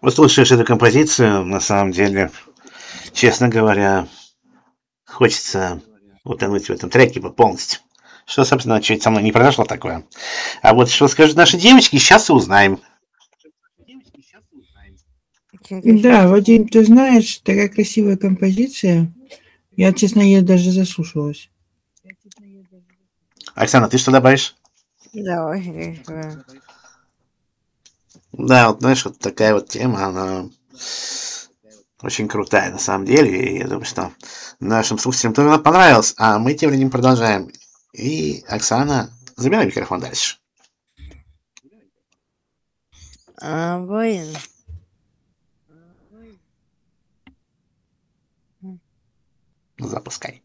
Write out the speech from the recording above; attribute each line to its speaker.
Speaker 1: Послушаешь эту композицию, на самом деле, честно говоря, хочется утонуть в этом треке полностью. Что, собственно, чуть со мной не произошло такое. А вот что скажут наши девочки, сейчас и узнаем.
Speaker 2: Да, Вадим, ты знаешь, такая красивая композиция. Я, честно, ее даже заслушалась.
Speaker 1: Оксана, ты что добавишь?
Speaker 3: Да, очень красиво.
Speaker 1: Да, вот знаешь, вот такая вот тема, она очень крутая на самом деле. И я думаю, что нашим слушателям тоже понравилось. А мы тем временем продолжаем. И, Оксана, забирай микрофон дальше.
Speaker 3: Блин.
Speaker 1: Запускай.